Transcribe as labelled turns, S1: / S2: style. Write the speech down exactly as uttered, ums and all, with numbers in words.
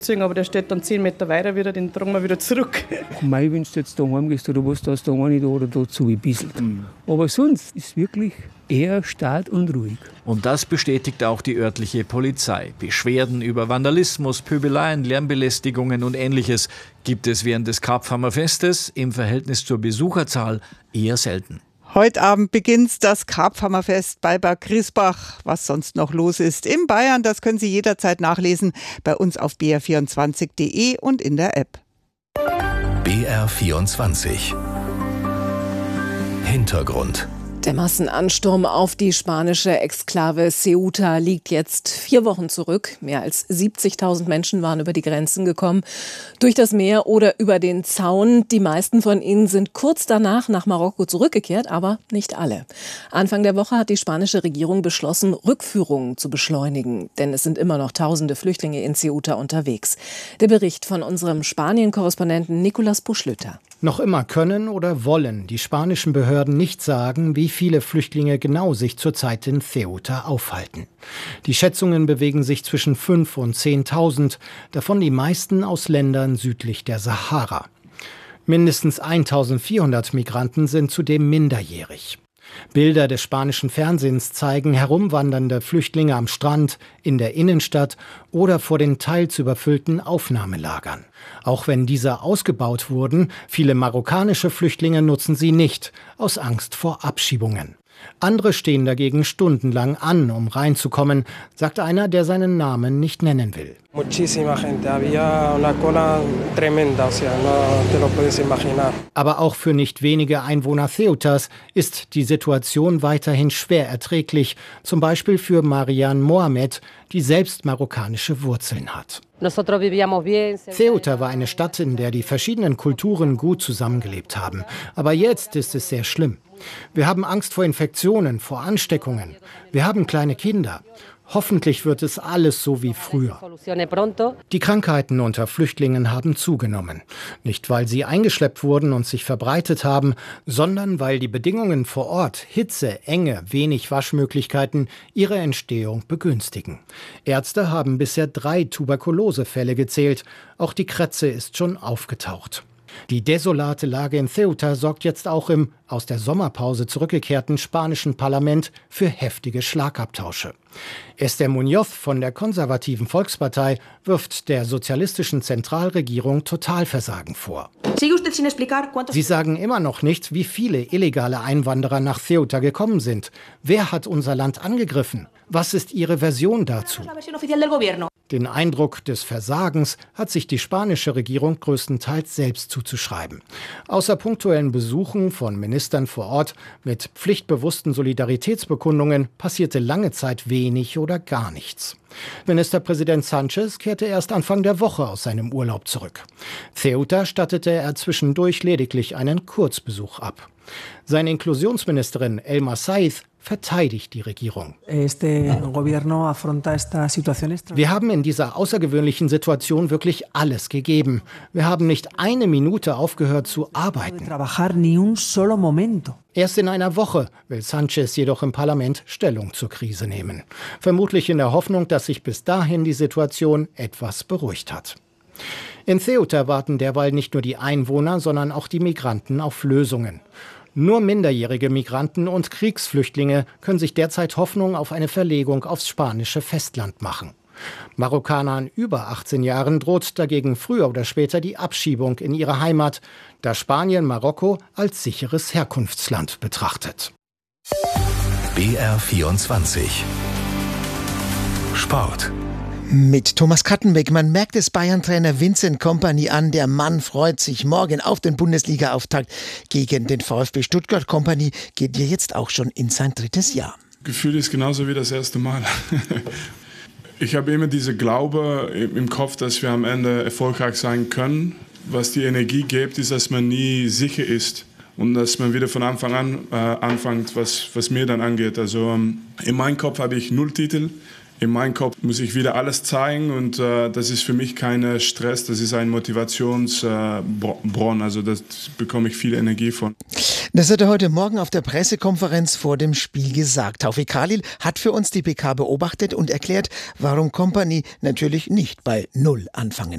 S1: Aber der steht dann zehn Meter weiter wieder, den tragen wir wieder zurück.
S2: Mei, wenn du jetzt daheim gehst oder was, da ist da eine da oder da zugebisselt. Mhm. Aber sonst ist es wirklich eher stark und ruhig.
S3: Und das bestätigt auch die örtliche Polizei. Beschwerden über Vandalismus, Pöbeleien, Lärmbelästigungen und Ähnliches gibt es während des Karpfhammerfestes im Verhältnis zur Besucherzahl eher selten.
S4: Heute Abend beginnt das Karpfhammerfest bei Bad Griesbach. Was sonst noch los ist in Bayern, das können Sie jederzeit nachlesen bei uns auf b r vierundzwanzig punkt d e und in der App.
S5: B R vierundzwanzig Hintergrund.
S6: Der Massenansturm auf die spanische Exklave Ceuta liegt jetzt vier Wochen zurück. Mehr als siebzigtausend Menschen waren über die Grenzen gekommen, durch das Meer oder über den Zaun. Die meisten von ihnen sind kurz danach nach Marokko zurückgekehrt, aber nicht alle. Anfang der Woche hat die spanische Regierung beschlossen, Rückführungen zu beschleunigen, denn es sind immer noch tausende Flüchtlinge in Ceuta unterwegs. Der Bericht von unserem Spanien-Korrespondenten Nicolas Buschlüter.
S7: Noch immer können oder wollen die spanischen Behörden nicht sagen, wie viele Flüchtlinge genau sich zurzeit in Ceuta aufhalten. Die Schätzungen bewegen sich zwischen fünf und zehntausend, davon die meisten aus Ländern südlich der Sahara. Mindestens eintausendvierhundert Migranten sind zudem minderjährig. Bilder des spanischen Fernsehens zeigen herumwandernde Flüchtlinge am Strand, in der Innenstadt oder vor den teils überfüllten Aufnahmelagern. Auch wenn diese ausgebaut wurden, viele marokkanische Flüchtlinge nutzen sie nicht, aus Angst vor Abschiebungen. Andere stehen dagegen stundenlang an, um reinzukommen, sagt einer, der seinen Namen nicht nennen will. Aber auch für nicht wenige Einwohner Ceutas ist die Situation weiterhin schwer erträglich, zum Beispiel für Marian Mohamed, die selbst marokkanische Wurzeln hat. Ceuta war eine Stadt, in der die verschiedenen Kulturen gut zusammengelebt haben. Aber jetzt ist es sehr schlimm. Wir haben Angst vor Infektionen, vor Ansteckungen. Wir haben kleine Kinder. Hoffentlich wird es alles so wie früher. Die Krankheiten unter Flüchtlingen haben zugenommen. Nicht, weil sie eingeschleppt wurden und sich verbreitet haben, sondern weil die Bedingungen vor Ort, Hitze, Enge, wenig Waschmöglichkeiten, ihre Entstehung begünstigen. Ärzte haben bisher drei Tuberkulosefälle gezählt. Auch die Krätze ist schon aufgetaucht. Die desolate Lage in Ceuta sorgt jetzt auch im aus der Sommerpause zurückgekehrten spanischen Parlament für heftige Schlagabtausche. Esther Muñoz von der konservativen Volkspartei wirft der sozialistischen Zentralregierung Totalversagen vor. Sie sagen immer noch nicht, wie viele illegale Einwanderer nach Ceuta gekommen sind. Wer hat unser Land angegriffen? Was ist Ihre Version dazu? Den Eindruck des Versagens hat sich die spanische Regierung größtenteils selbst zuzuschreiben. Außer punktuellen Besuchen von Ministern vor Ort mit pflichtbewussten Solidaritätsbekundungen passierte lange Zeit wenig oder gar nichts. Ministerpräsident Sánchez kehrte erst Anfang der Woche aus seinem Urlaub zurück. Ceuta stattete er zwischendurch lediglich einen Kurzbesuch ab. Seine Inklusionsministerin Elma Saiz verteidigt die Regierung. Wir haben in dieser außergewöhnlichen Situation wirklich alles gegeben. Wir haben nicht eine Minute aufgehört zu arbeiten. Erst in einer Woche will Sánchez jedoch im Parlament Stellung zur Krise nehmen. Vermutlich in der Hoffnung, dass sich bis dahin die Situation etwas beruhigt hat. In Ceuta warten derweil nicht nur die Einwohner, sondern auch die Migranten auf Lösungen. Nur minderjährige Migranten und Kriegsflüchtlinge können sich derzeit Hoffnung auf eine Verlegung aufs spanische Festland machen. Marokkanern über achtzehn Jahren droht dagegen früher oder später die Abschiebung in ihre Heimat, da Spanien Marokko als sicheres Herkunftsland betrachtet.
S5: B R vierundzwanzig Sport.
S8: Mit Thomas Kattenbeck. Man merkt es Bayern-Trainer Vincent Kompany an. Der Mann freut sich morgen auf den Bundesliga-Auftakt gegen den VfB Stuttgart. Kompany geht ja jetzt auch schon in sein drittes Jahr.
S9: Gefühl ist genauso wie das erste Mal. Ich habe immer diese Glaube im Kopf, dass wir am Ende erfolgreich sein können. Was die Energie gibt, ist, dass man nie sicher ist. Und dass man wieder von Anfang an äh, anfängt, was, was mir dann angeht. Also ähm, in meinem Kopf habe ich null Titel. In meinem Kopf muss ich wieder alles zeigen und äh, das ist für mich kein Stress, das ist ein Motivationsbrunnen, äh, also da bekomme ich viel Energie von.
S8: Das hat er heute Morgen auf der Pressekonferenz vor dem Spiel gesagt. Taufik Khalil hat für uns die P K beobachtet und erklärt, warum Kompany natürlich nicht bei Null anfangen